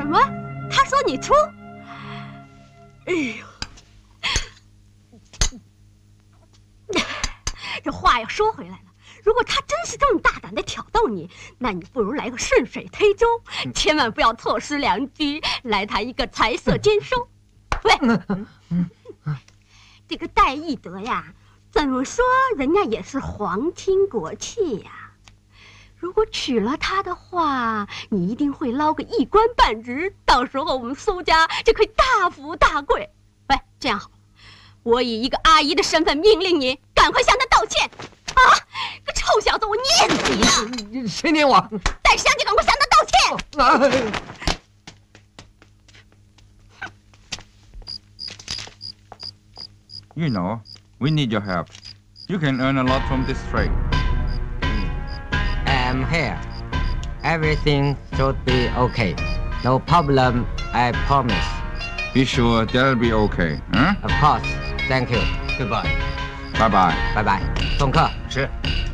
么？他说你出？哎呦，这话又说回来了。如果他真是这么大胆的挑逗你，那你不如来个顺水推舟，千万不要错失良机，来他一个财色兼收。喂，这个戴义德呀，怎么说人家也是皇亲国戚呀。如果娶了她的话，你一定会捞个一官半职，到时候我们苏家就可以大富大贵。喂，这样好了，我以一个阿姨的身份命令你，赶快向他道歉。啊，个臭小子，我念死你了！ 谁念我？ 戴香就赶快向他道歉。 You know, we need your help. You can earn a lot from this trade. I'm here. Everything should be okay. No problem, I promise. Be sure that'll be okay, huh? Of course. Thank you. Goodbye. Bye bye. 拜拜。送客。 是。